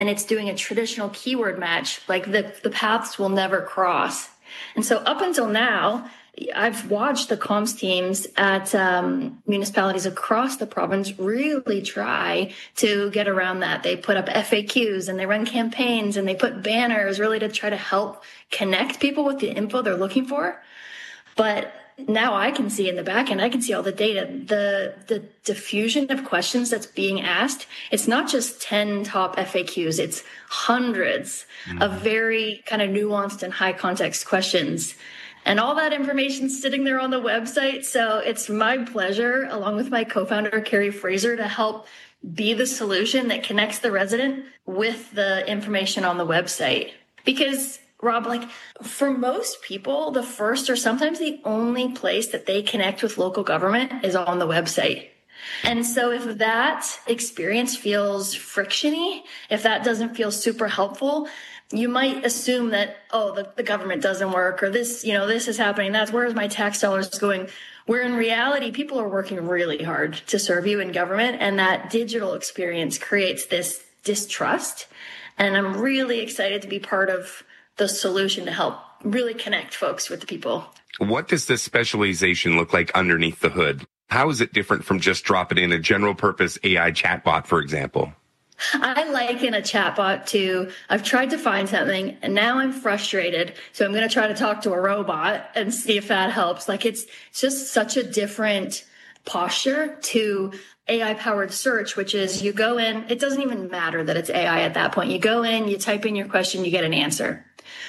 and it's doing a traditional keyword match, like the paths will never cross. And so up until now, I've watched the comms teams at municipalities across the province really try to get around that. They put up FAQs and they run campaigns and they put banners really to try to help connect people with the info they're looking for. But now I can see in the back end, I can see all the data, the diffusion of questions that's being asked. It's not just 10 top FAQs, it's hundreds of very kind of nuanced and high context questions. And all that information is sitting there on the website. So it's my pleasure, along with my co-founder, Carrie Fraser, to help be the solution that connects the resident with the information on the website. Because, Rob, like for most people, the first or sometimes the only place that they connect with local government is on the website. And so if that experience feels frictiony, if that doesn't feel super helpful, you might assume that, the government doesn't work, or this is happening. Where's my tax dollars going? Where in reality, people are working really hard to serve you in government. And that digital experience creates this distrust. And I'm really excited to be part of the solution to help really connect folks with the people. What does this specialization look like underneath the hood? How is it different from just dropping in a general purpose AI chatbot, for example? I liken a chatbot to, I've tried to find something and now I'm frustrated. So I'm going to try to talk to a robot and see if that helps. Like it's just such a different posture to AI powered search, which is you go in, it doesn't even matter that it's AI at that point. You go in, you type in your question, you get an answer.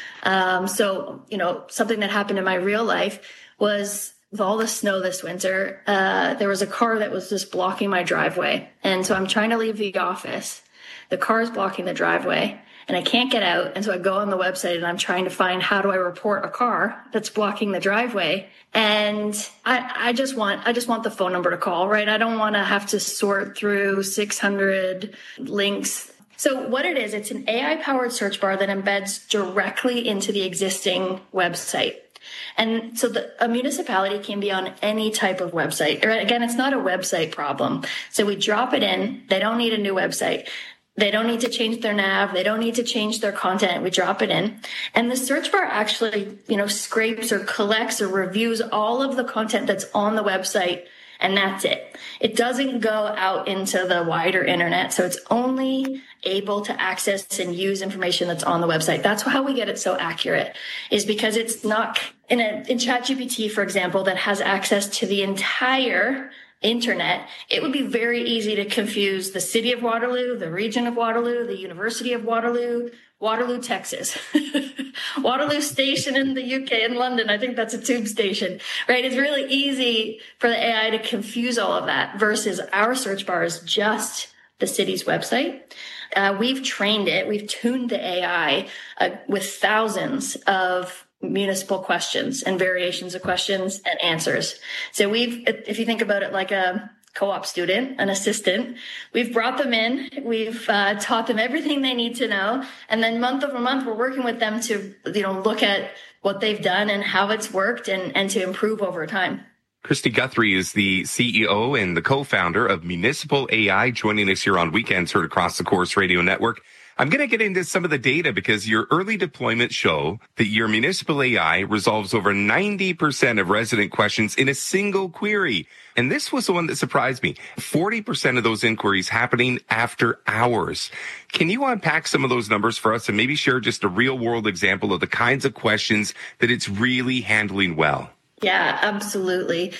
So, something that happened in my real life was with all the snow this winter, there was a car that was just blocking my driveway. And so I'm trying to leave the office. The car is blocking the driveway and I can't get out. And so I go on the website and I'm trying to find how do I report a car that's blocking the driveway. And I just want the phone number to call, right? I don't want to have to sort through 600 links. So what it is, it's an AI powered search bar that embeds directly into the existing website. And so a municipality can be on any type of website. Or again, it's not a website problem. So we drop it in. They don't need a new website. They don't need to change their nav. They don't need to change their content. We drop it in. And the search bar actually, scrapes or collects or reviews all of the content that's on the website. And that's it. It doesn't go out into the wider internet. So it's only able to access and use information that's on the website. That's how we get it so accurate, is because it's not in ChatGPT, for example, that has access to the entire internet. It would be very easy to confuse the city of Waterloo, the region of Waterloo, the University of Waterloo, Waterloo, Texas, Waterloo Station in the UK in London. I think that's a tube station, right? It's really easy for the AI to confuse all of that versus our search bar is just the city's website. We've trained it. We've tuned the AI with thousands of municipal questions and variations of questions and answers. So if you think about it like a co-op student, an assistant, we've brought them in, we've taught them everything they need to know. And then month over month, we're working with them to, look at what they've done and how it's worked and to improve over time. Christy Guthrie is the CEO and the co-founder of Municipal AI, joining us here on Weekends heard across the Corus Radio Network. I'm going to get into some of the data because your early deployments show that your Municipal AI resolves over 90% of resident questions in a single query. And this was the one that surprised me. 40% of those inquiries happening after hours. Can you unpack some of those numbers for us and maybe share just a real world example of the kinds of questions that it's really handling well? Yeah, absolutely.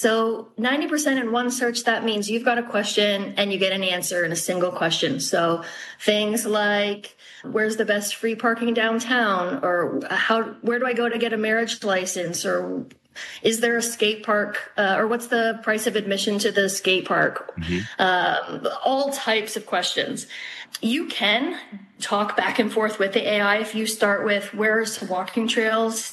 So 90% in one search, that means you've got a question and you get an answer in a single question. So things like, where's the best free parking downtown? Or where do I go to get a marriage license? Or is there a skate park? Or what's the price of admission to the skate park? Mm-hmm. All types of questions. You can talk back and forth with the AI if you start with where's walking trails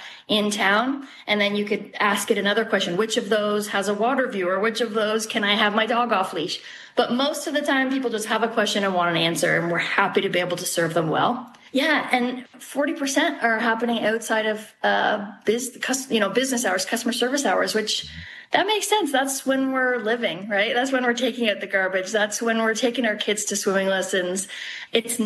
in town, and then you could ask it another question. Which of those has a water view, or which of those can I have my dog off leash? But most of the time people just have a question and want an answer, and we're happy to be able to serve them well. Yeah, and 40% are happening outside of business hours, customer service hours, which That makes sense. That's when we're living, right? That's when we're taking out the garbage. That's when we're taking our kids to swimming lessons. It's